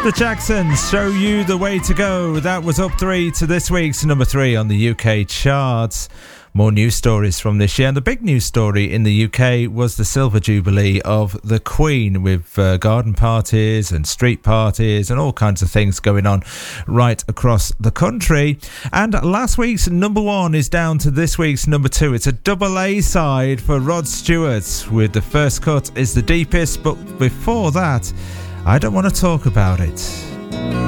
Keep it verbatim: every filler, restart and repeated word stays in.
The Jacksons, Show You the Way to Go. That was up three to this week's number three on the U K charts. More news stories from this year. And the big news story in the U K was the Silver Jubilee of the Queen, with uh, garden parties and street parties and all kinds of things going on right across the country. And last week's number one is down to this week's number two. It's a double A side for Rod Stewart, with The First Cut Is the Deepest. But before that, I Don't Want to Talk About It.